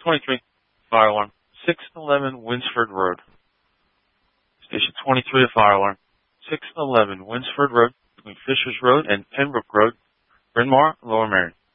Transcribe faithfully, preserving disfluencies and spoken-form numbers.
twenty-three, fire alarm. six eleven Winsford Road. Station twenty-three, a fire alarm. six eleven Winsford Road, between Fishers Road and Pembroke Road, Bryn Mawr, Lower Merion.